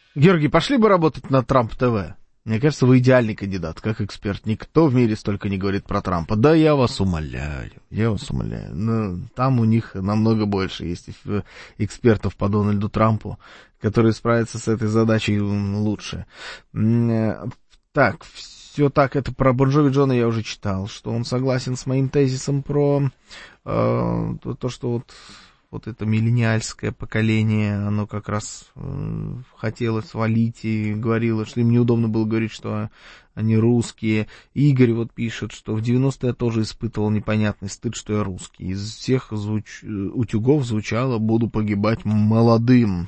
Георгий, пошли бы работать на Трамп ТВ. Мне кажется, вы идеальный кандидат, как эксперт. Никто в мире столько не говорит про Трампа. Да, я вас умоляю. Но там у них намного больше есть экспертов по Дональду Трампу, которые справятся с этой задачей лучше. Так, все так, это про Бон Джови Джона я уже читал, что он согласен с моим тезисом про то, что вот это миллениальское поколение, оно как раз хотело свалить и говорило, что им неудобно было говорить, что они русские. Игорь вот пишет, что в 90-е я тоже испытывал непонятный стыд, что я русский. Из всех утюгов звучало «буду погибать молодым».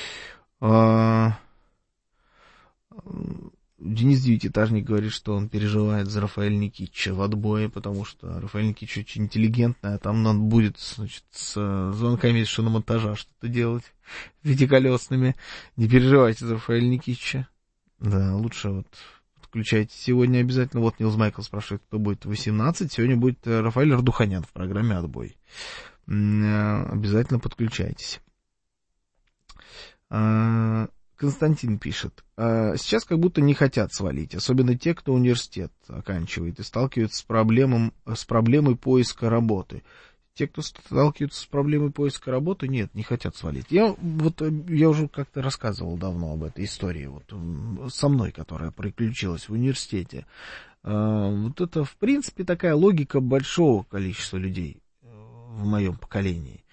Денис Девятиэтажник говорит, что он переживает за Рафаэля Никитича в отбое, потому что Рафаэль Никитич очень интеллигентный, а там надо будет, значит, с звонками из шиномонтажа что-то делать пятиколесными. Не переживайте за Рафаэля Никитича. Да, лучше вот подключайте сегодня обязательно. Вот Нилс Майкл спрашивает, кто будет в 18. Сегодня будет Рафаэль Ардуханян в программе «Отбой». Обязательно подключайтесь. Константин пишет, сейчас как будто не хотят свалить, особенно те, кто университет оканчивает и сталкиваются с проблемой поиска работы. Те, кто сталкиваются с проблемой поиска работы, нет, не хотят свалить. Я уже как-то рассказывал давно об этой истории, вот со мной, которая приключилась в университете. Вот это, в принципе, такая логика большого количества людей в моем поколении.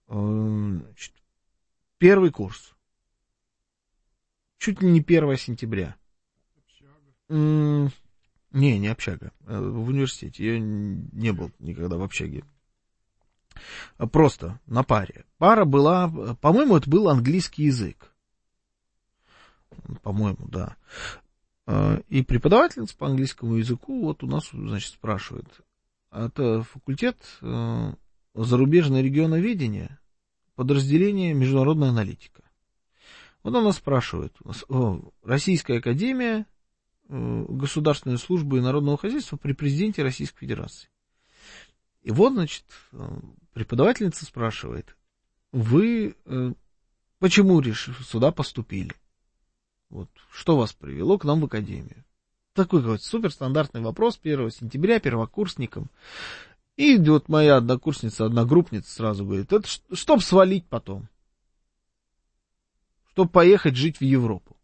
Первый курс. Чуть ли не 1 сентября. Общага? Не общага. В университете. Я не был никогда в общаге. Просто на паре. Пара была, по-моему, это был английский язык. По-моему, да. И преподавательница по английскому языку вот у нас, значит, спрашивает. Это факультет зарубежное регионоведение, подразделение международная аналитика. Вот она спрашивает, Российская академия государственной службы и народного хозяйства при президенте Российской Федерации. И вот, значит, преподавательница спрашивает, вы почему сюда поступили? Вот, что вас привело к нам в академию? Такой какой-то суперстандартный вопрос 1 сентября первокурсникам. И вот моя одногруппница сразу говорит, это чтоб свалить потом. Чтобы поехать жить в Европу.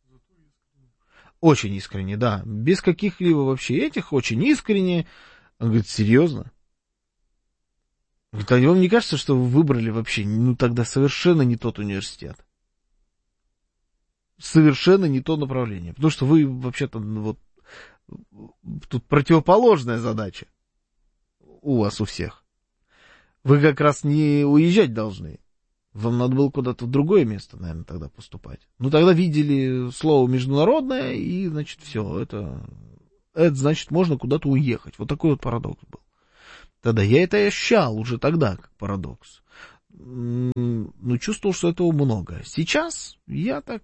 Очень искренне, да. Без каких-либо вообще этих, очень искренне. Он говорит, серьезно? Говорит, а вам не кажется, что вы выбрали вообще, тогда совершенно не тот университет? Совершенно не то направление. Потому что вы вообще-то, вот, тут противоположная задача у вас у всех. Вы как раз не уезжать должны. Вам надо было куда-то в другое место, наверное, тогда поступать. Тогда видели слово международное, и, значит, все, это значит, можно куда-то уехать. Вот такой вот парадокс был. Тогда я это ощущал уже тогда, как парадокс. Чувствовал, что этого много. Сейчас я так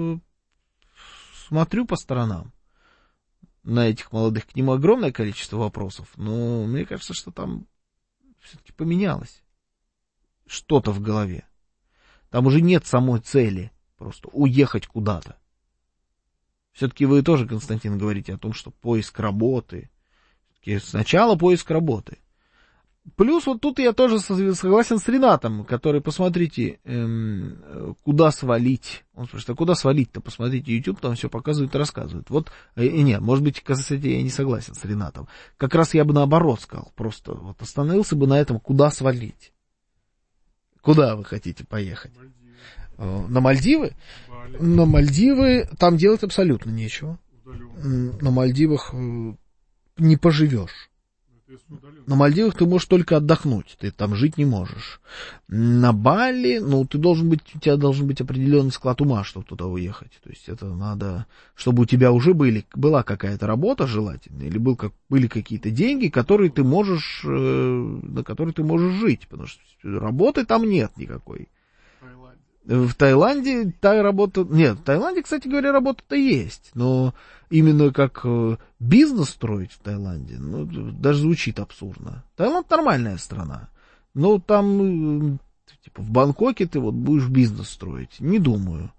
смотрю по сторонам на этих молодых. К ним огромное количество вопросов, но мне кажется, что там все-таки поменялось что-то в голове. Там уже нет самой цели просто уехать куда-то. Все-таки вы тоже, Константин, говорите о том, что поиск работы. Сначала поиск работы. Плюс вот тут я тоже согласен с Ренатом, который, посмотрите, куда свалить. Он спрашивает, а куда свалить-то? Посмотрите YouTube, там все показывает и рассказывает. Вот, нет, может быть, кстати, я не согласен с Ренатом. Как раз я бы наоборот сказал, просто вот остановился бы на этом, куда свалить. Куда вы хотите поехать? На Мальдивы? На Мальдивы там делать абсолютно нечего. На Мальдивах не поживешь. На Мальдивах ты можешь только отдохнуть, ты там жить не можешь. На Бали, у тебя должен быть определенный склад ума, чтобы туда уехать. То есть это надо, чтобы у тебя уже была какая-то работа желательно, или были какие-то деньги, на которые ты можешь жить, потому что работы там нет никакой. В Таиланде та работа... Нет, в Таиланде, кстати говоря, работа-то есть, но именно как бизнес строить в Таиланде, даже звучит абсурдно. Таиланд нормальная страна, но там, в Бангкоке ты вот будешь бизнес строить, не думаю.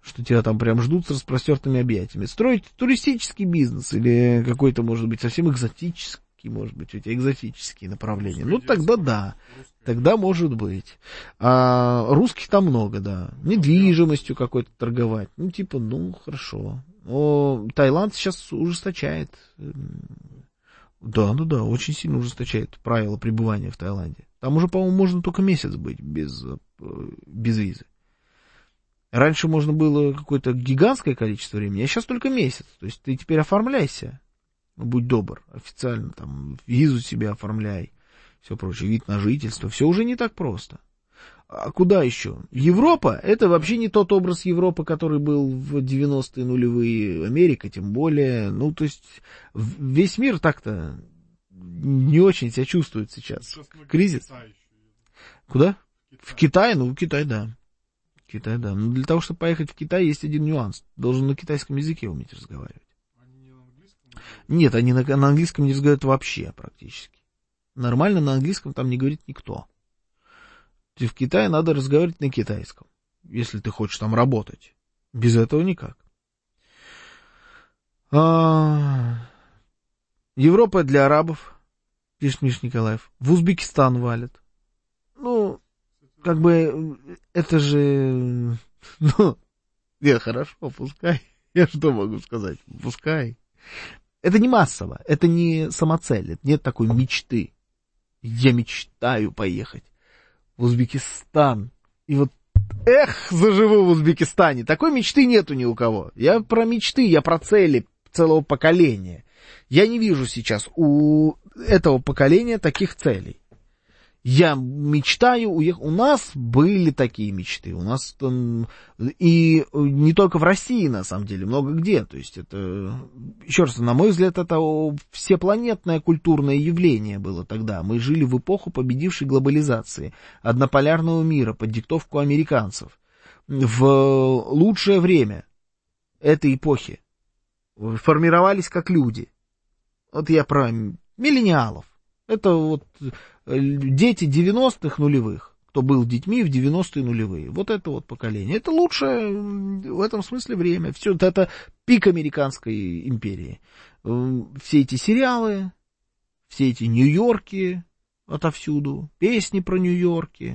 что тебя там прям ждут с распростертыми объятиями. Строить туристический бизнес или какой-то, может быть, совсем экзотический, может быть, у тебя экзотические направления. Ну, тогда да, тогда может быть. А русских там много, да. Недвижимостью какой-то торговать. Ну, типа, ну, хорошо. Но Таиланд сейчас ужесточает. Да, ну да, очень сильно ужесточает правила пребывания в Таиланде. Там уже, по-моему, можно только месяц быть без визы. Раньше можно было какое-то гигантское количество времени, а сейчас только месяц. То есть ты теперь оформляйся, будь добр, официально там визу себе оформляй, все прочее, вид на жительство. Все уже не так просто. А куда еще? Европа — это вообще не тот образ Европы, который был в 90-е нулевые. Америка тем более. Ну, то есть весь мир так-то не очень себя чувствует сейчас. Кризис. Куда? В Китай? Ну, в Китай, да. Китай, да. Но для того, чтобы поехать в Китай, есть один нюанс. Должен на китайском языке уметь разговаривать. Они не на английском? Нет, они на английском не разговаривают вообще практически. Нормально на английском там не говорит никто. В Китае надо разговаривать на китайском, если ты хочешь там работать. Без этого никак. Европа для арабов, пишет Миша Николаев. В Узбекистан валят. Ну, как бы, это же... Ну, хорошо, пускай. Я что могу сказать? Пускай. Это не массово, это не самоцель, нет такой мечты. Я мечтаю поехать в Узбекистан. И вот, заживу в Узбекистане. Такой мечты нету ни у кого. Я про мечты, я про цели целого поколения. Я не вижу сейчас у этого поколения таких целей. Я мечтаю уехать. У нас были такие мечты. У нас там... И не только в России, на самом деле, много где. То есть это... Еще раз, на мой взгляд, это всепланетное культурное явление было тогда. Мы жили в эпоху победившей глобализации, однополярного мира под диктовку американцев. В лучшее время этой эпохи формировались как люди. Вот я про миллениалов. Это вот дети 90-х нулевых, кто был детьми в 90-е нулевые. Вот это вот поколение. Это лучшее в этом смысле время. Все это пик американской империи. Все эти сериалы, все эти Нью-Йорки отовсюду, песни про Нью-Йорки,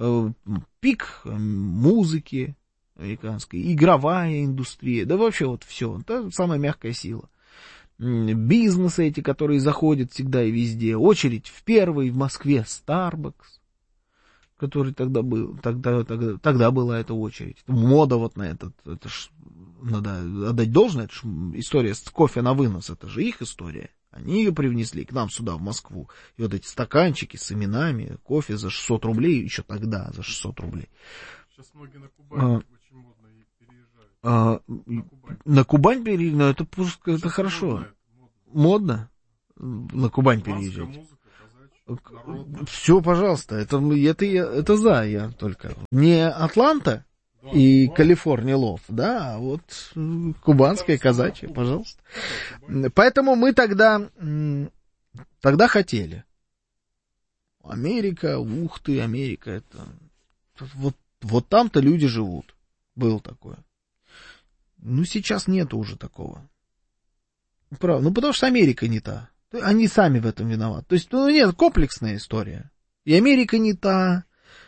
пик музыки американской, игровая индустрия, да вообще вот все. Это самая мягкая сила. Бизнесы эти, которые заходят всегда и везде. Очередь в первый в Москве Starbucks, который тогда был. Тогда была эта очередь. Мода вот на этот. Это ж, надо отдать должное. Это ж история с кофе на вынос. Это же их история. Они ее привнесли к нам сюда, в Москву. И вот эти стаканчики с именами. Кофе за 600 рублей. Еще тогда за 600 рублей. Сейчас многие на Кубани очень модно переезжают. На Кубань переезжать, это хорошо. Модно на Кубань переезжать. Все, пожалуйста, это за, я только. Не Атланта и Калифорния Лов, да, а вот кубанская казачья, пожалуйста. Поэтому мы тогда хотели. Америка, ух ты, Америка, это... Вот там-то люди живут. Было такое. Ну, сейчас нету уже такого. Правда. Ну, потому что Америка не та. Они сами в этом виноваты. То есть, ну, нет, комплексная история. И Америка не та,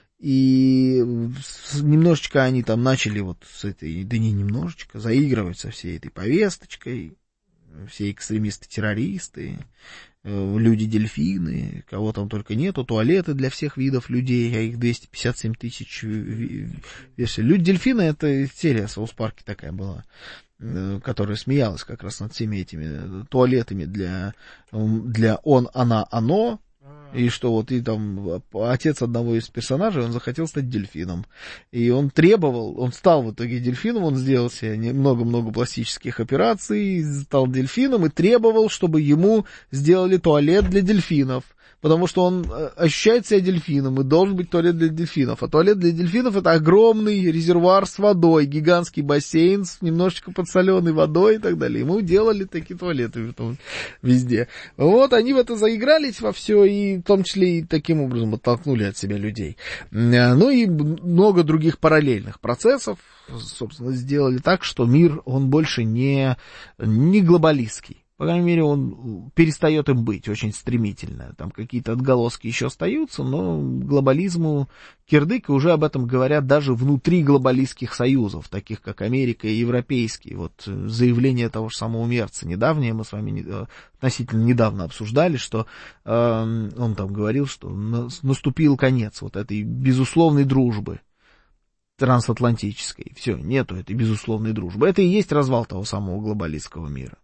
и немножечко они там начали вот с этой, да не немножечко, заигрывать со всей этой повесточкой. Все экстремисты-террористы, люди-дельфины, кого там только нету, туалеты для всех видов людей, а их 257 тысяч версий. Люди-дельфины — это серия Саус Парке такая была, которая смеялась как раз над всеми этими туалетами для он, она, оно. И что вот и там отец одного из персонажей, он захотел стать дельфином. И он требовал, он стал в итоге дельфином, он сделал себе много-много пластических операций, стал дельфином и требовал, чтобы ему сделали туалет для дельфинов. потому что он ощущает себя дельфином, и должен быть туалет для дельфинов. А туалет для дельфинов — это огромный резервуар с водой, гигантский бассейн с немножечко подсоленной водой и так далее. Ему делали такие туалеты везде. Вот они в это заигрались во все, и в том числе и таким образом оттолкнули от себя людей. Ну и много других параллельных процессов, собственно, сделали так, что мир, он больше не глобалистский. По крайней мере, он перестает им быть очень стремительно. Там какие-то отголоски еще остаются, но глобализму кирдык, и уже об этом говорят даже внутри глобалистских союзов, таких как Америка и европейские. Вот заявление того же самого Мерца недавнее, мы с вами относительно недавно обсуждали, что он там говорил, что наступил конец вот этой безусловной дружбы трансатлантической. Все, нету этой безусловной дружбы. Это и есть развал того самого глобалистского мира.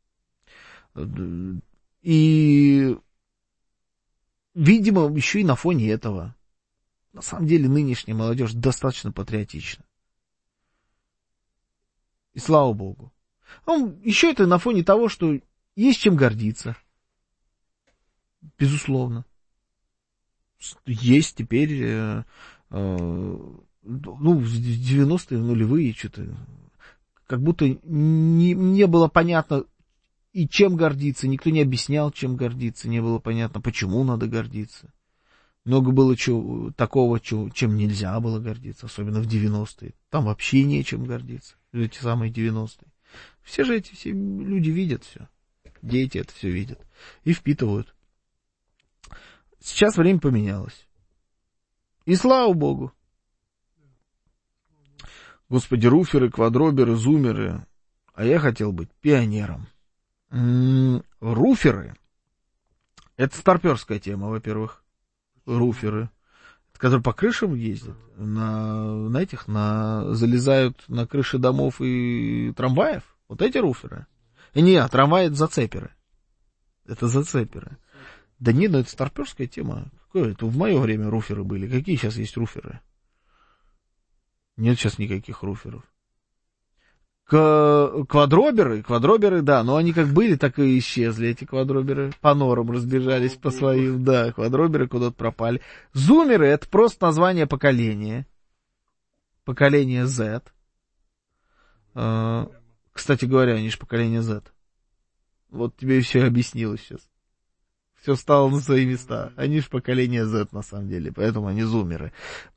И, видимо, еще и на фоне этого, на самом деле, нынешняя молодежь достаточно патриотична. И слава богу. Еще это на фоне того, что есть чем гордиться. Безусловно. Есть теперь, в 90-е, в нулевые, что-то, как будто не было понятно, и чем гордиться, никто не объяснял, чем гордиться, не было понятно, почему надо гордиться. Много было такого, чем нельзя было гордиться, особенно в 90-е. Там вообще нечем гордиться, эти самые 90-е. Все люди видят все, дети это все видят и впитывают. Сейчас время поменялось. И слава богу. Господи, руферы, квадроберы, зумеры, а я хотел быть пионером. Руферы — это старперская тема, во-первых. Руферы, которые по крышам ездят, залезают на крыши домов и трамваев. Вот эти руферы. Нет, трамваи — это зацеперы. Это зацеперы. Да нет, это старперская тема. Какое это? В мое время руферы были. Какие сейчас есть руферы? Нет сейчас никаких руферов. Квадроберы, да, но они как были, так и исчезли, эти квадроберы, по норам разбежались по своим, да, квадроберы куда-то пропали. Зумеры — это просто название поколения, поколение Z. Кстати говоря, они же поколение Z. Вот тебе все объяснилось сейчас. Все стало на свои места. Они же поколение Z на самом деле, поэтому они зумеры.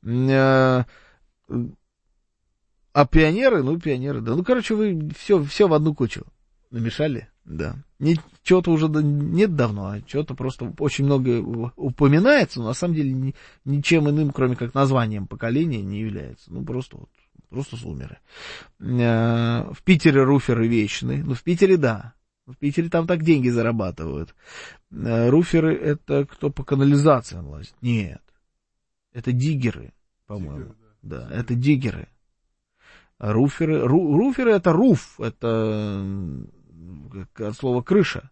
А пионеры, да. Короче, вы все в одну кучу намешали, да. Чего-то уже нет давно, а чего-то просто очень много упоминается, но на самом деле ничем иным, кроме как названием поколения, не является. Просто зумеры. В Питере руферы вечные. В Питере, да. В Питере там так деньги зарабатывают. Руферы — это кто по канализациям лазит? Нет. Это диггеры, по-моему. Да, это диггеры. Руферы — это руф, это от слова крыша.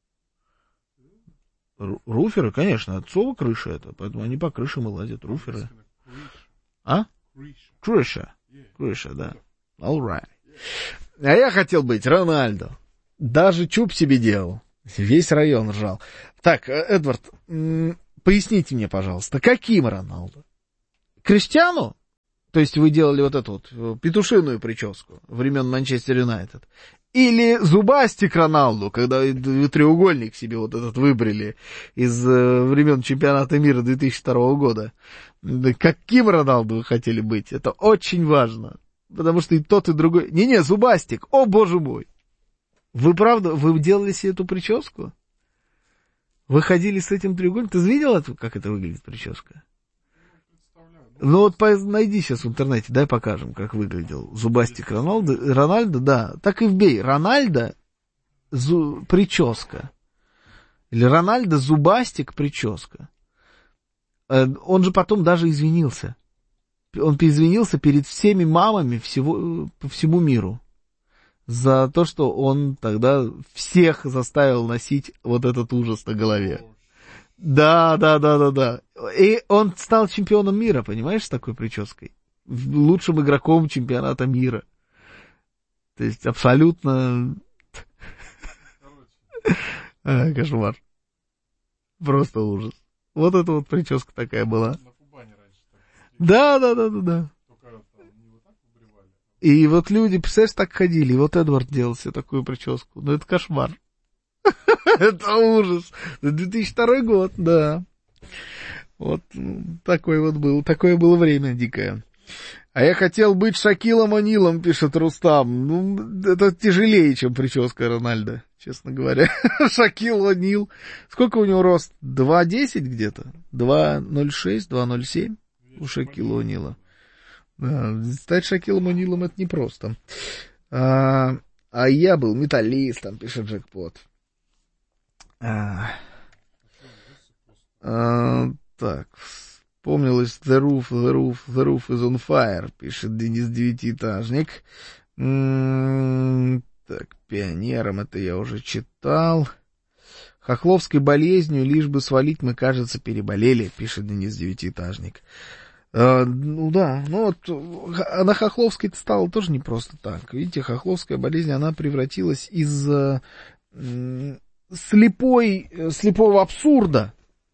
Руферы, конечно, от слова крыша это, поэтому они по крышам и лазят, руферы. А? Крыша, да. All right. А я хотел быть Рональдо. Даже чуб себе делал. Весь район ржал. Так, Эдвард, поясните мне, пожалуйста, каким Роналдо? Криштиану? То есть вы делали вот эту вот петушиную прическу времен Манчестер Юнайтед? Или зубастик Роналду, когда вы треугольник себе вот этот выбрали из времен чемпионата мира 2002 года? Каким Роналду вы хотели быть? Это очень важно. Потому что и тот, и другой... Не-не, зубастик, о боже мой! Вы правда, вы делали себе эту прическу? Вы ходили с этим треугольником? Ты видел, как это выглядит прическа? Ну вот найди сейчас в интернете, дай покажем, как выглядел зубастик Рональдо, да, так и вбей, Рональдо прическа, или Рональдо зубастик прическа. Он же потом даже извинился, он извинился перед всеми мамами по всему миру за то, что он тогда всех заставил носить вот этот ужас на голове. Да. И он стал чемпионом мира, понимаешь, с такой прической. Лучшим игроком чемпионата мира. То есть абсолютно... Кошмар. Просто ужас. Вот эта вот прическа такая была. На Кубани раньше так. Да. Только там не вот так выбривали. И вот люди, представляешь, так ходили. И вот Эдвард делал себе такую прическу. Ну, это кошмар. Это ужас. 2002 год, да. Вот такое было время дикое. А я хотел быть Шакилом О'Нилом, пишет Рустам. Ну, это тяжелее, чем прическа Рональда, честно говоря. Шакил О'Нил. Сколько у него рост? 2,10 где-то? 2,06, 2,07 у Шакила О'Нила. Да, стать Шакилом О'Нилом это непросто. А я был металлистом, пишет Джекпот. Так, вспомнилось The roof is on fire, пишет Денис Девятиэтажник. Так, пионером это я уже читал. Хохловской болезнью, лишь бы свалить, мы, кажется, переболели, пишет Денис Девятиэтажник. Ну да, ну вот, на Хохловской это стало тоже не просто так. Видите, Хохловская болезнь, она превратилась из слепого абсурда,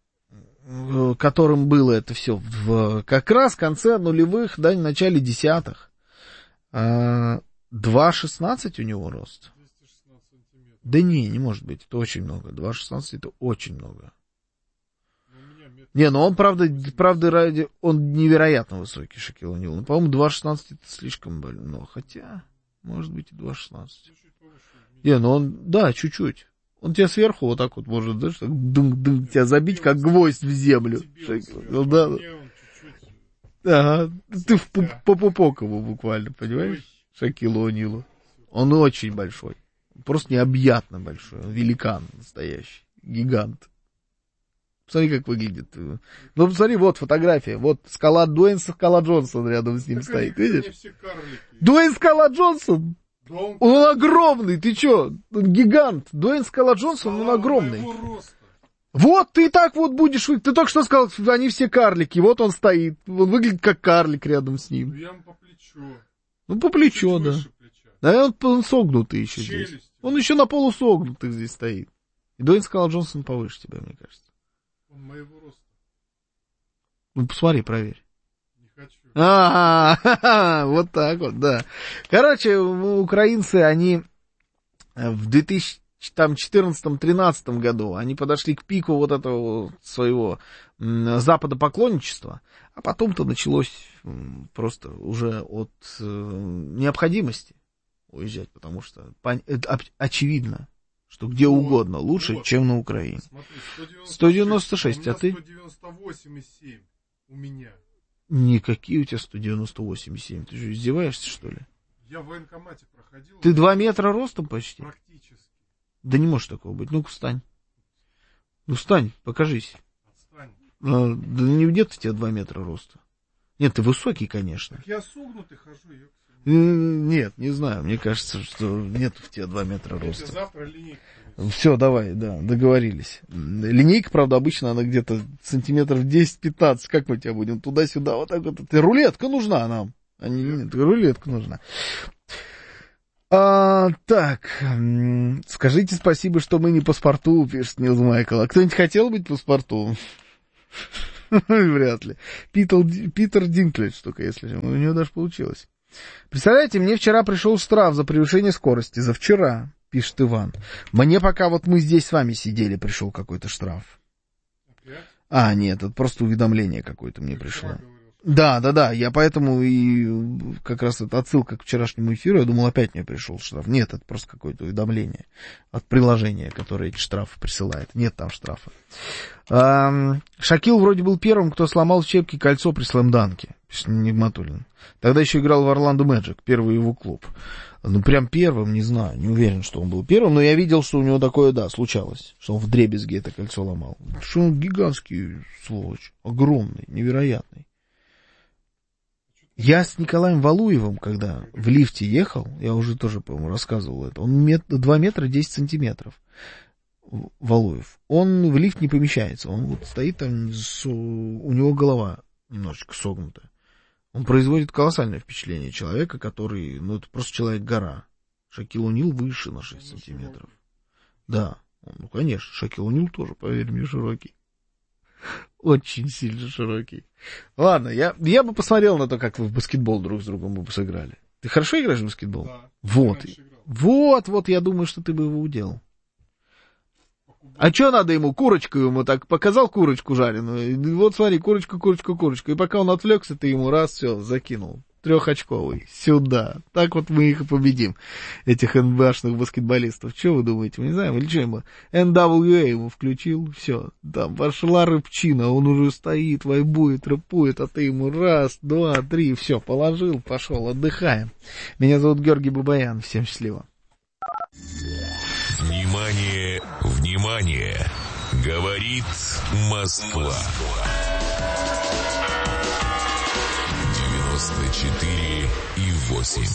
которым было это все как раз в конце нулевых, да, в начале десятых. 2,16 у него рост. 216 сантиметров. Да не может быть, это очень много. 2,16 это очень много. Не, ну он, правда, он невероятно высокий, Шакил О'Нил. Ну, по-моему, 2,16 это слишком больно. Хотя, может быть, и 2,16. Не, ну он, да, чуть-чуть. Он тебя сверху вот так вот может, знаешь, так дынг-дынг тебя забить, как гвоздь в землю. Ну, да. Ага, ты по пупок его буквально, понимаешь? Шакилу О'Нилу. Он очень большой. Просто необъятно большой. Он великан настоящий. Гигант. Посмотри, как выглядит. Ну, посмотри, вот фотография. Вот Дуэйн Скала Джонсон рядом с ним так стоит. Видишь? Дуэйн Скала Джонсон! Он огромный, ты чё? Он гигант. Дуэйн Скала Джонсон, он огромный. Вот, ты и так вот будешь... Ты только что сказал, что они все карлики. Вот он стоит. Он выглядит как карлик рядом с ним. Ну, я ему по плечу. Ну, по плечу, да. Да, он согнутый еще здесь. Он еще на полусогнутых здесь стоит. И Дуэйн Скала Джонсон повыше тебя, мне кажется. Он моего роста. Ну, посмотри, проверь. Не хочу. Вот так вот, да. Короче, украинцы, они в 2014-2013 году, они подошли к пику вот этого своего западопоклонничества, а потом-то началось просто уже от необходимости уезжать, потому что очевидно, что где угодно лучше, чем на Украине. Смотри, 196, а ты? 198,7 у меня. Никакие у тебя 198,7. Ты же издеваешься, что ли? Я в военкомате проходил. Ты 2 метра ростом почти? Практически. Да не может такого быть. Ну-ка, встань. Ну, встань, покажись. Отстань. Да нет у тебя 2 метра роста. Нет, ты высокий, конечно. Так я согнутый хожу, ёпта. Нет, не знаю. Мне кажется, что нет в тебя 2 метра роста. Завтра линейка. Все, давай, да, договорились. Линейка, правда, обычно она где-то сантиметров 10-15. Как мы тебя будем туда-сюда? Вот так вот. Рулетка нужна нам. Нет, рулетка нужна. Так, скажите спасибо, что мы не паспорту, пишет Нилс Майкл. А кто-нибудь хотел быть паспорту? Вряд ли. Питер Динклэдж только, если у него даже получилось. Представляете, мне вчера пришел штраф за превышение скорости. За вчера, пишет Иван. Мне пока вот мы здесь с вами сидели, пришел какой-то штраф. Опять? Нет, это просто уведомление какое-то мне пришло. Да, я поэтому и как раз это отсылка к вчерашнему эфиру, я думал, опять мне пришел штраф. Нет, это просто какое-то уведомление от приложения, которое эти штрафы присылает. Нет там штрафа. Шакил вроде был первым, кто сломал в щепки кольцо при слэм-данке, пишет Нигматуллин. Тогда еще играл в Орландо Мэджик, первый его клуб. Ну, прям первым, не знаю, не уверен, что он был первым, но я видел, что у него такое, да, случалось, что он вдребезги это кольцо ломал. Что он гигантский, сволочь, огромный, невероятный. Я с Николаем Валуевым, когда в лифте ехал, я уже тоже, по-моему, рассказывал это, он 2 метра 10 сантиметров, Валуев. Он в лифт не помещается, он вот стоит там, у него голова немножечко согнутая. Он производит колоссальное впечатление человека, который, ну, это просто человек-гора. Шакил О'Нил выше на 6 сантиметров. Да, Ну, конечно, Шакил О'Нил тоже, поверь мне, широкий. Очень сильно широкий. Ладно, я бы посмотрел на то, как вы в баскетбол друг с другом бы сыграли. Ты хорошо играешь в баскетбол? Да. Вот, я думаю, что ты бы его уделал. А что надо ему? Курочку ему так показал, курочку жареную. Вот смотри, курочку. И пока он отвлекся, ты ему раз, все, закинул. 3-очковый. Сюда. Так вот мы их и победим, этих НБАшных баскетболистов. Что вы думаете? Мы не знаем, или что ему? NWA ему включил, все. Там пошла рыбчина, он уже стоит, вайбует, рэпует, а ты ему 1, 2, 3, все, положил, пошел, отдыхаем. Меня зовут Георгий Бабаян. Всем счастливо. Внимание, внимание! Говорит Москва. 94,8.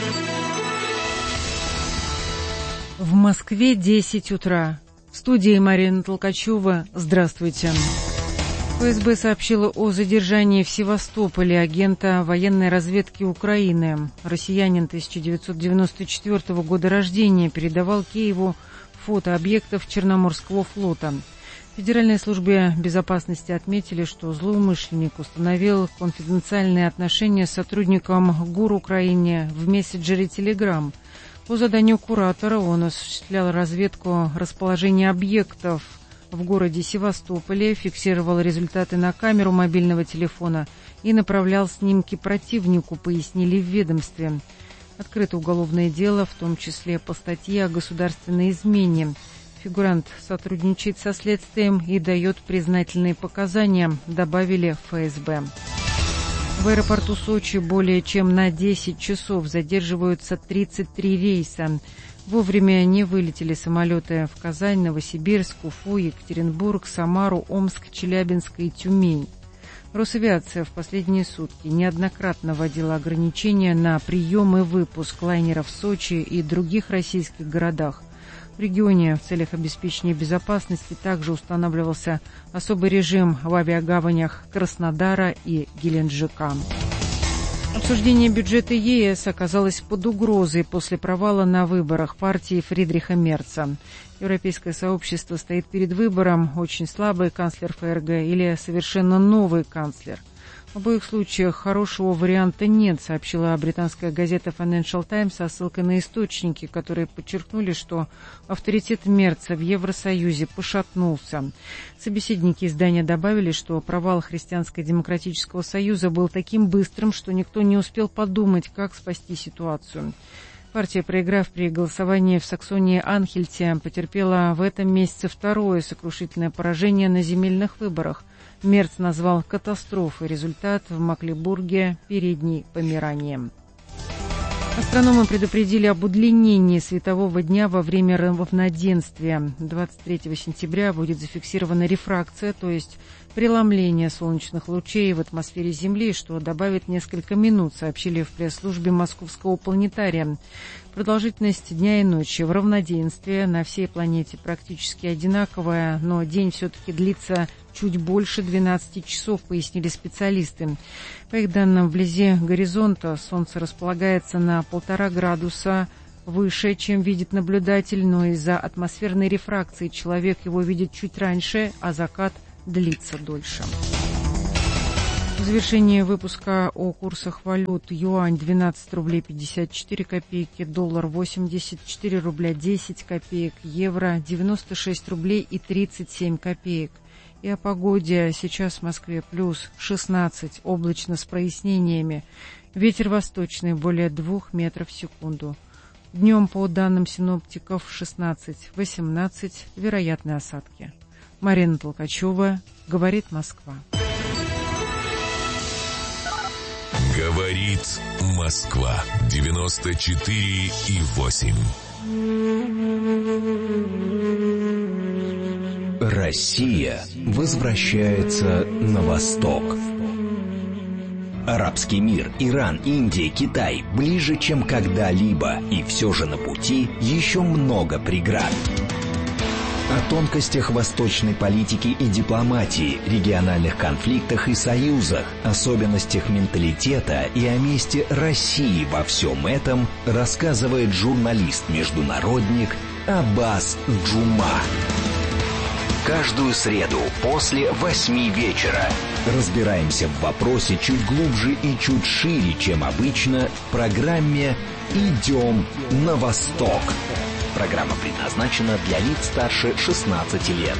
В Москве 10 утра. В студии Марина Толкачева. Здравствуйте. ФСБ сообщила о задержании в Севастополе агента военной разведки Украины. Россиянин 1994 года рождения передавал Киеву фото объектов Черноморского флота. В Федеральной службе безопасности отметили, что злоумышленник установил конфиденциальные отношения с сотрудником ГУР Украины в мессенджере Telegram. По заданию куратора он осуществлял разведку расположения объектов в городе Севастополе, фиксировал результаты на камеру мобильного телефона и направлял снимки противнику, пояснили в ведомстве. Открыто уголовное дело, в том числе по статье о государственной измене. Фигурант сотрудничает со следствием и дает признательные показания, добавили ФСБ. В аэропорту Сочи более чем на 10 часов задерживаются 33 рейса. Вовремя не вылетели самолеты в Казань, Новосибирск, Уфу, Екатеринбург, Самару, Омск, Челябинск и Тюмень. Росавиация в последние сутки неоднократно вводила ограничения на прием и выпуск лайнеров в Сочи и других российских городах. В регионе в целях обеспечения безопасности также устанавливался особый режим в авиагаванях Краснодара и Геленджика. Обсуждение бюджета ЕС оказалось под угрозой после провала на выборах партии Фридриха Мерца. Европейское сообщество стоит перед выбором: очень слабый канцлер ФРГ или совершенно новый канцлер. В обоих случаях хорошего варианта нет, сообщила британская газета Financial Times со ссылкой на источники, которые подчеркнули, что авторитет Мерца в Евросоюзе пошатнулся. Собеседники издания добавили, что провал Христианско-демократического союза был таким быстрым, что никто не успел подумать, как спасти ситуацию. Партия, проиграв при голосовании в Саксонии-Анхельте, потерпела в этом месяце второе сокрушительное поражение на земельных выборах. Мерц назвал катастрофой результат в Мекленбурге, Передней Померании. Астрономы предупредили об удлинении светового дня во время равноденствия. 23 сентября будет зафиксирована рефракция, то есть преломление солнечных лучей в атмосфере Земли, что добавит несколько минут, сообщили в пресс-службе Московского планетария. Продолжительность дня и ночи в равноденствии на всей планете практически одинаковая, но день все-таки длится чуть больше 12 часов, пояснили специалисты. По их данным, вблизи горизонта Солнце располагается на 1,5 градуса выше, чем видит наблюдатель, но из-за атмосферной рефракции человек его видит чуть раньше, а закат длится дольше. В завершении выпуска о курсах валют: юань 12 рублей 54 копейки, доллар 84 рубля 10 копеек, евро 96 рублей и 37 копеек. И о погоде. Сейчас в Москве плюс 16, облачно с прояснениями. Ветер восточный более 2 метров в секунду. Днем, по данным синоптиков, 16-18, вероятны осадки. Марина Толкачева, говорит Москва. Говорит Москва. 94,8. Россия возвращается на восток. Арабский мир, Иран, Индия, Китай ближе, чем когда-либо, и все же на пути еще много преград. О тонкостях восточной политики и дипломатии, региональных конфликтах и союзах, особенностях менталитета и о месте России во всем этом рассказывает журналист-международник Аббас Джума. Каждую среду после 8 вечера разбираемся в вопросе чуть глубже и чуть шире, чем обычно, в программе «Идем на восток». Программа предназначена для лиц старше 16 лет.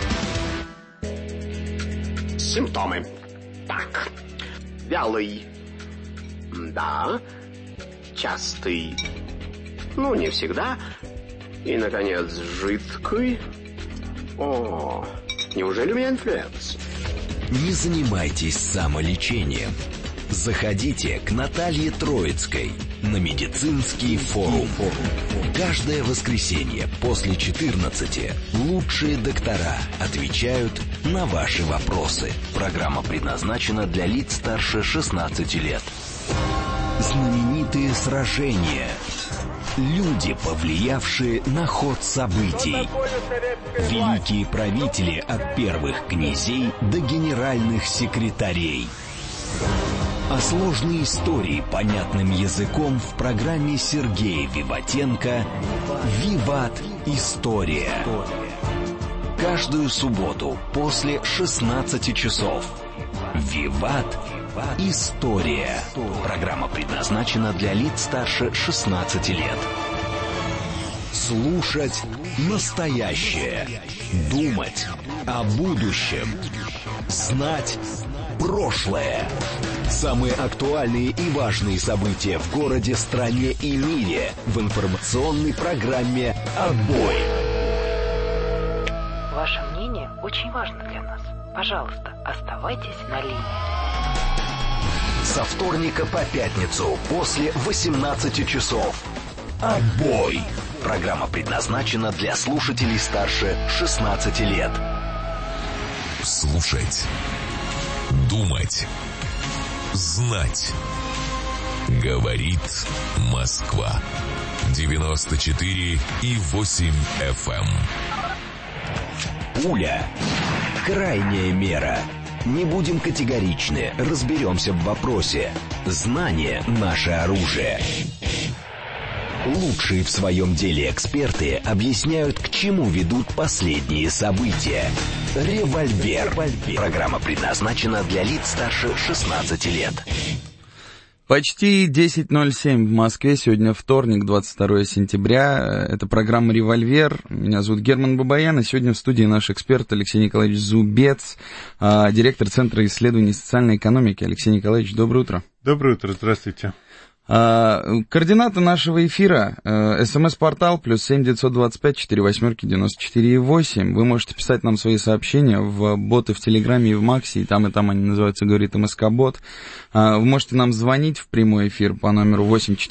Симптомы. Так. Вялый. Да. Частый. Ну, не всегда. И, наконец, жидкий. О, неужели у меня инфлюенс? Не занимайтесь самолечением. Заходите к Наталье Троицкой на медицинский форум. Каждое воскресенье после 14 лучшие доктора отвечают на ваши вопросы. Программа предназначена для лиц старше 16 лет. Знаменитые сражения. Люди, повлиявшие на ход событий. Великие правители от первых князей до генеральных секретарей. А сложные истории понятным языком в программе Сергея Виватенко «Виват. История». Каждую субботу после 16 часов. «Виват. История». Программа предназначена для лиц старше 16 лет. Слушать настоящее. Думать о будущем. Знать прошлое. Самые актуальные и важные события в городе, стране и мире в информационной программе «Отбой». Ваше мнение очень важно для нас. Пожалуйста, оставайтесь на линии. Со вторника по пятницу после 18 часов. «Отбой». Программа предназначена для слушателей старше 16 лет. Слушать. Думать. Знать. Говорит Москва. 94,8 FM. Пуля. Крайняя мера. Не будем категоричны, разберемся в вопросе. Знание – наше оружие. Лучшие в своем деле эксперты объясняют, к чему ведут последние события. «Револьвер». Программа предназначена для лиц старше 16 лет. Почти 10:07 в Москве. Сегодня вторник, 22 сентября. Это программа «Револьвер». Меня зовут Герман Бабаян. И сегодня в студии наш эксперт Алексей Николаевич Зубец, директор Центра исследований социальной экономики. Алексей Николаевич, доброе утро. Доброе утро, здравствуйте. Координаты нашего эфира. СМС-портал +7 925 48 94,8. Вы можете писать нам свои сообщения в боты в Телеграме и в Максе, и там они называются «Говорит МСК-бот». Вы можете нам звонить в прямой эфир по номеру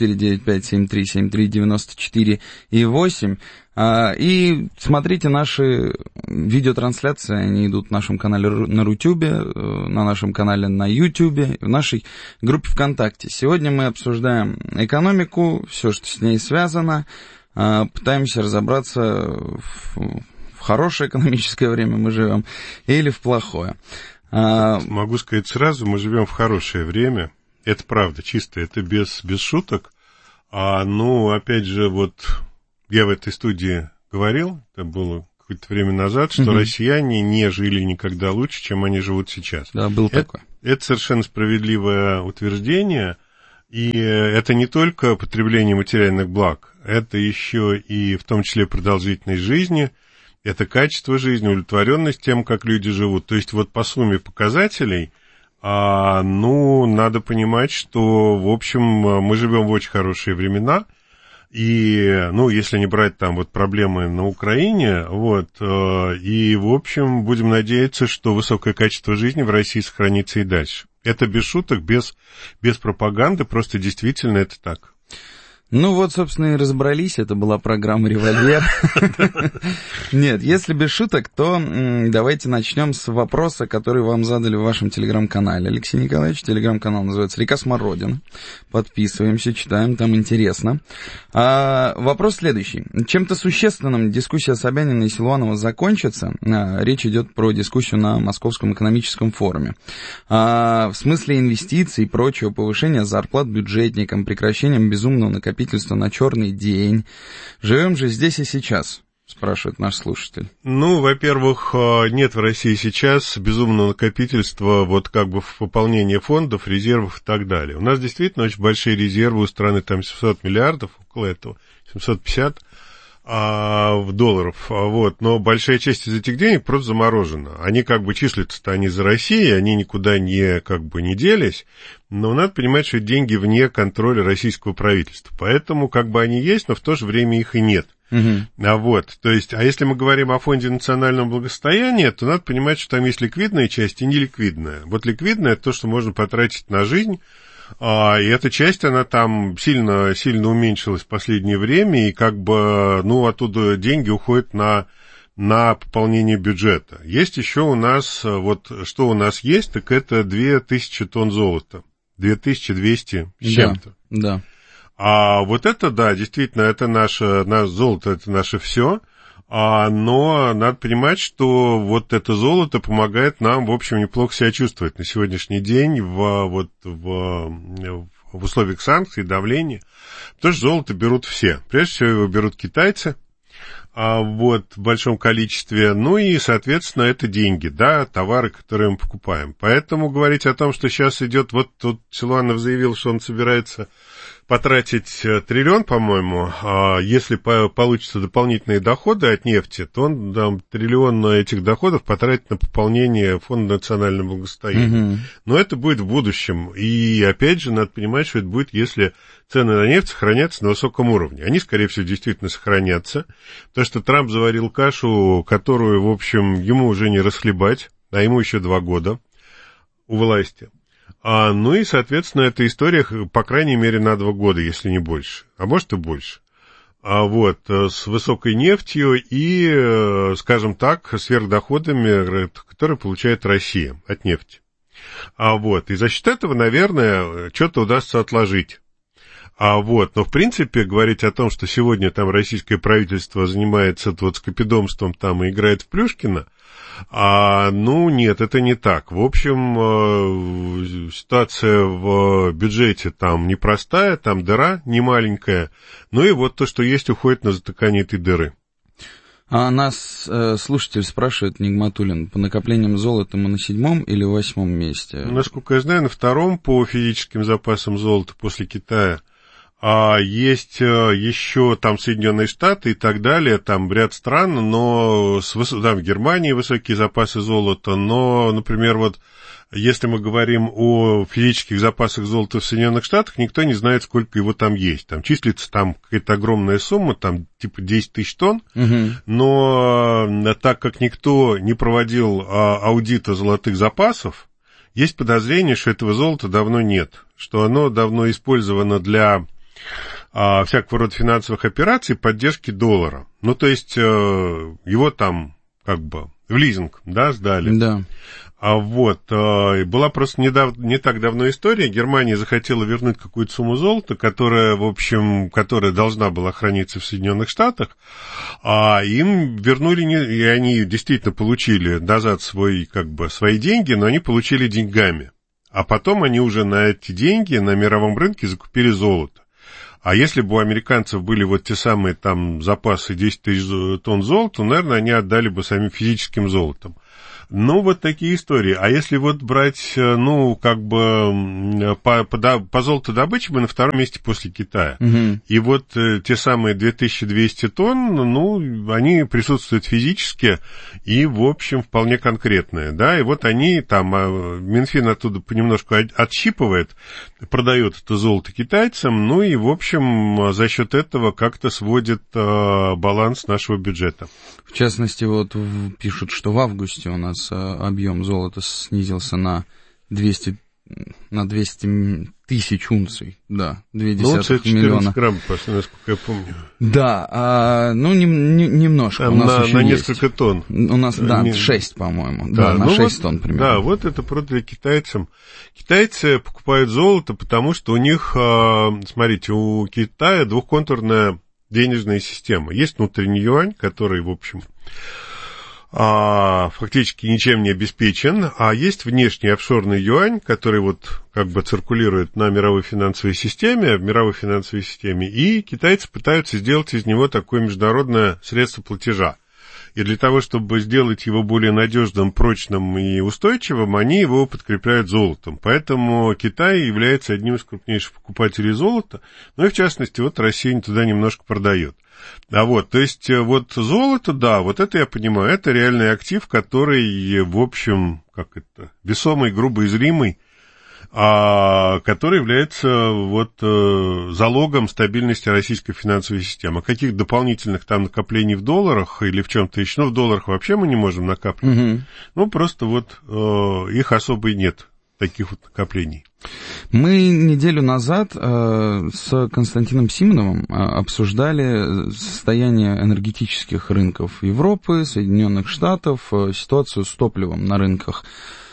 8495-7373-94,8. И смотрите наши видеотрансляции, они идут в нашем канале на Рутюбе, на нашем канале на Ютубе, в нашей группе ВКонтакте. Сегодня мы обсуждаем экономику, все, что с ней связано, пытаемся разобраться, в хорошее экономическое время мы живем или в плохое. Могу сказать сразу, мы живем в хорошее время, это правда, чисто, это без шуток. Опять же, я в этой студии говорил, это было какое-то время назад, что россияне не жили никогда лучше, чем они живут сейчас. Да, был такое. Это совершенно справедливое утверждение, и это не только потребление материальных благ, это еще и в том числе продолжительность жизни, это качество жизни, удовлетворенность тем, как люди живут. То есть по сумме показателей, надо понимать, что, в общем, мы живем в очень хорошие времена. И, если не брать там проблемы на Украине, и, в общем, будем надеяться, что высокое качество жизни в России сохранится и дальше. Это без шуток, без пропаганды, просто действительно это так. Собственно, и разобрались, это была программа «Револьвер». Нет, если без шуток, то давайте начнем с вопроса, который вам задали в вашем телеграм-канале. Алексей Николаевич, телеграм-канал называется «Река Смородина». Подписываемся, читаем, там интересно. Вопрос следующий. Чем-то существенным дискуссия Собянина и Силуанова закончится. Речь идет про дискуссию на Московском экономическом форуме. В смысле инвестиций и прочего, повышения зарплат бюджетникам, прекращением безумного накопительства на черный день. Живем же здесь и сейчас. спрашивает наш слушатель. Ну, во-первых, нет в России сейчас безумного накопительства, вот как бы в пополнении фондов, резервов и так далее. У нас действительно очень большие резервы у страны, там 700 миллиардов, около этого, 750 в долларов, вот, но большая часть из этих денег просто заморожена. Они как бы числятся-то они за Россией, они никуда не, как бы, не делись, но надо понимать, что деньги вне контроля российского правительства, поэтому как бы они есть, но в то же время их и нет. Вот, то есть, а если мы говорим о фонде национального благосостояния, то надо понимать, что там есть ликвидная часть и неликвидная. Вот ликвидная — это то, что можно потратить на жизнь, и эта часть, она там сильно, сильно уменьшилась в последнее время, и как бы, ну, оттуда деньги уходят на пополнение бюджета. Есть еще у нас, вот, что у нас есть, так это 2000 тонн золота, 2200 с чем-то. Да. А вот это, да, действительно, это наше золото, это наше все, но надо понимать, что вот это золото помогает нам, в общем, неплохо себя чувствовать на сегодняшний день в условиях санкций, давления, потому что золото берут все. Прежде всего его берут китайцы, вот, в большом количестве, ну и, соответственно, это деньги, да, товары, которые мы покупаем. Поэтому говорить о том, что сейчас идет, вот тут Силуанов заявил, что он собирается потратить триллион, по-моему, если получатся дополнительные доходы от нефти, то он там, триллион этих доходов потратит на пополнение фонда национального благосостояния. Но это будет в будущем. И опять же, надо понимать, что это будет, если цены на нефть сохранятся на высоком уровне. Они, скорее всего, действительно сохранятся, потому что Трамп заварил кашу, которую, в общем, ему уже не расхлебать, а ему еще 2 года у власти. Ну и, соответственно, эта история, по крайней мере, на 2 года, если не больше, а может и больше. Вот, с высокой нефтью и, скажем так, сверхдоходами, которые получает Россия от нефти. Вот, и за счет этого, наверное, что-то удастся отложить. Вот, но в принципе говорить о том, что сегодня там российское правительство занимается вот скопидомством там и играет в Плюшкина, ну нет, это не так. В общем, ситуация в бюджете там непростая, там дыра не маленькая, ну и вот то, что есть, уходит на затыкание этой дыры. Нас слушатель спрашивает, Нигматуллин, по накоплениям золота мы на 7-м или 8-м месте? Насколько я знаю, на 2-м по физическим запасам золота после Китая. Есть еще там Соединенные Штаты и так далее, там ряд стран, но там в Германии высокие запасы золота, но, например, вот если мы говорим о физических запасах золота в Соединенных Штатах, никто не знает, сколько его там есть. Там числится там какая-то огромная сумма, там типа 10 тысяч тонн, но так как никто не проводил аудита золотых запасов, есть подозрение, что этого золота давно нет, что оно давно использовано для всякого рода финансовых операций, поддержки доллара. Ну, то есть, его там, как бы, в лизинг, да, сдали. Да. Вот, была просто не так давно история, Германия захотела вернуть какую-то сумму золота, которая, в общем, которая должна была храниться в Соединенных Штатах, им вернули, и они действительно получили назад свои деньги, но они получили деньгами. А потом они уже на эти деньги на мировом рынке закупили золото. А если бы у американцев были вот те самые там запасы 10 тысяч тонн золота, наверное, они отдали бы самим физическим золотом. Ну, вот такие истории. А если вот брать, ну, как бы по золотодобыче мы на 2-м месте после Китая. И вот те самые 2200 тонн, ну, они присутствуют физически и, в общем, вполне конкретные, да. И вот они там, Минфин оттуда понемножку отщипывает, продает это золото китайцам, ну и, в общем, за счет этого как-то сводит баланс нашего бюджета. В частности, вот пишут, что в августе у нас объем золота снизился на 200 тысяч унций, да, 0,2 миллиона. Грамм, насколько я помню. Да, ну, немножко. Там у нас на несколько тонн. У нас, да, 6, по-моему. Да, на 6 тонн примерно. Да, вот это продали китайцам. Китайцы покупают золото, потому что у них, смотрите, у Китая двухконтурная денежная система. Есть внутренний юань, который, в общем, фактически ничем не обеспечен, а есть внешний офшорный юань, который вот как бы циркулирует на мировой финансовой системе, и китайцы пытаются сделать из него такое международное средство платежа. И для того, чтобы сделать его более надежным, прочным и устойчивым, они его подкрепляют золотом. Поэтому Китай является одним из крупнейших покупателей золота, ну и в частности, вот Россия туда немножко продает. То есть вот золото, да, вот это я понимаю, это реальный актив, который, в общем, весомый, грубо измеримый, который является вот залогом стабильности российской финансовой системы. Каких дополнительных там накоплений в долларах или в чем-то еще, в долларах вообще мы не можем накапливать. Просто вот их особо и нет, таких вот накоплений. Мы неделю назад с Константином Симоновым обсуждали состояние энергетических рынков Европы, Соединенных Штатов, ситуацию с топливом на рынках.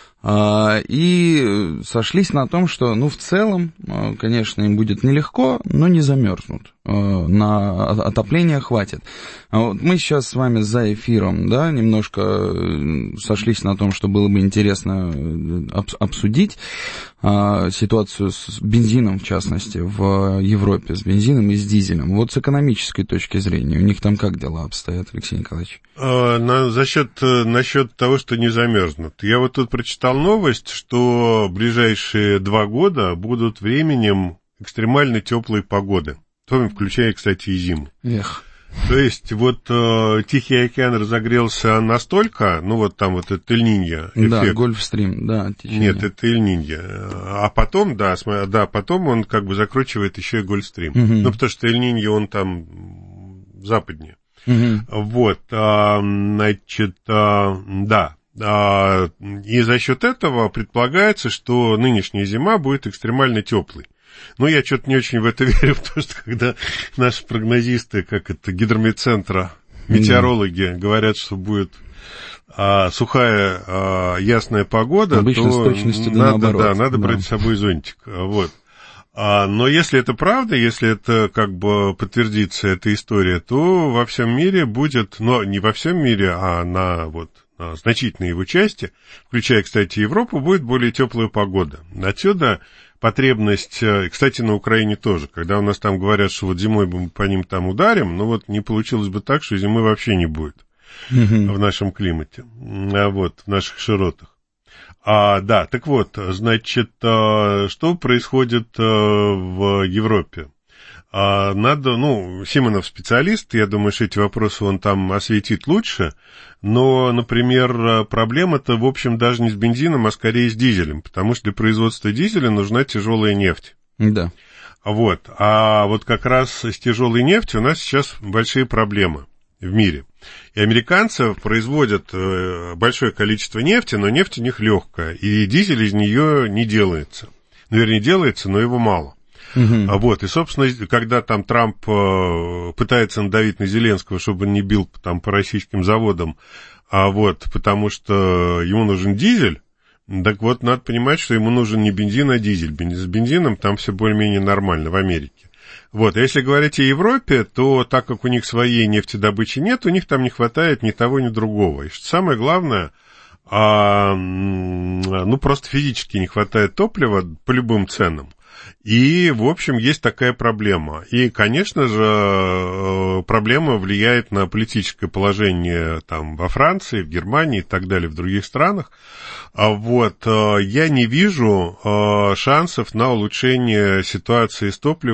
И сошлись на том, что, в целом, конечно, им будет нелегко, но не замерзнут. На отопление хватит. Мы сейчас с вами за эфиром, немножко сошлись на том, что было бы интересно обсудить ситуацию с бензином, в частности, в Европе, с бензином и с дизелем. Вот с экономической точки зрения, у них там как дела обстоят, Алексей Николаевич? Насчет того, что не замерзнут. Я вот тут прочитал новость, что ближайшие 2 года будут временем экстремально теплой погоды. Включая, кстати, и зиму. То есть вот Тихий океан разогрелся настолько, там вот это Эль-Ниньо эффект. Да, Гольфстрим, да. Течение. Нет, это Эль-Ниньо. А потом, потом он как бы закручивает еще и Гольфстрим. Потому что Эль-Ниньо, он там западнее. И за счет этого предполагается, что нынешняя зима будет экстремально теплой. Я что-то не очень в это верю, потому что когда наши прогнозисты, гидрометцентра, метеорологи говорят, что будет сухая, ясная погода, обычно то с точностью наоборот. Надо брать с собой зонтик. Но если это правда, если это подтвердится эта история, то во всем мире будет, не во всем мире, а на значительной его части, включая, кстати, Европу, будет более теплая погода. Отсюда потребность, кстати, на Украине тоже, когда у нас там говорят, что вот зимой мы по ним там ударим, не получилось бы так, что зимы вообще не будет в нашем климате, в наших широтах. Что происходит в Европе? Симонов специалист, я думаю, что эти вопросы он там осветит лучше, но, например, проблема-то, в общем, даже не с бензином, а скорее с дизелем, потому что для производства дизеля нужна тяжелая нефть. Да. А как раз с тяжелой нефтью у нас сейчас большие проблемы в мире. И американцы производят большое количество нефти, но нефть у них легкая, и дизель из нее не делается. Вернее, делается, но его мало. И, собственно, когда там Трамп пытается надавить на Зеленского, чтобы он не бил там по российским заводам, потому что ему нужен дизель, надо понимать, что ему нужен не бензин, а дизель. С бензином там все более-менее нормально в Америке. А если говорить о Европе, то так как у них своей нефтедобычи нет, у них там не хватает ни того, ни другого. И что самое главное, просто физически не хватает топлива по любым ценам. И, в общем, есть такая проблема. И, конечно же, проблема влияет на политическое положение там во Франции, в Германии и так далее, в других странах. Я не вижу шансов на улучшение ситуации с топливом